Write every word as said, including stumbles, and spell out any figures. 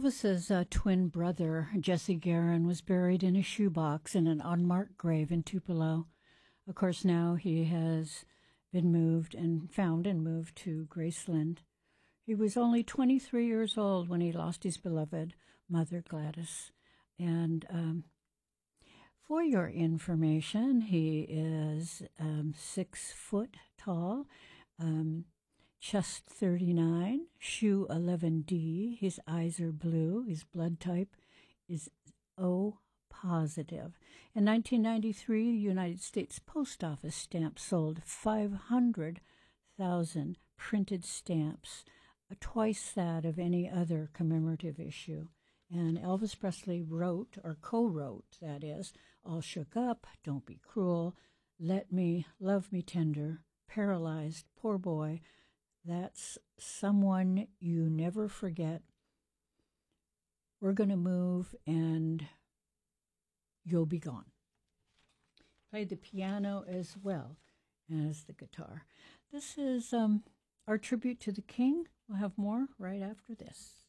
Elvis's uh, twin brother, Jesse Garin, was buried in a shoebox in an unmarked grave in Tupelo. Of course, now he has been moved and found and moved to Graceland. He was only twenty-three years old when he lost his beloved mother, Gladys. And um, for your information, he is um, six foot tall, um, chest thirty-nine, shoe eleven D. His eyes are blue. His blood type is O positive. In nineteen ninety-three, the United States Post Office stamp sold five hundred thousand printed stamps, twice that of any other commemorative issue. And Elvis Presley wrote, or co-wrote, that is, All Shook Up, Don't Be Cruel, Let Me, Love Me Tender, Paralyzed, Poor Boy. That's Someone You Never Forget. We're going to move and You'll Be Gone. Played the piano as well as the guitar. This is um, our tribute to the King. We'll have more right after this.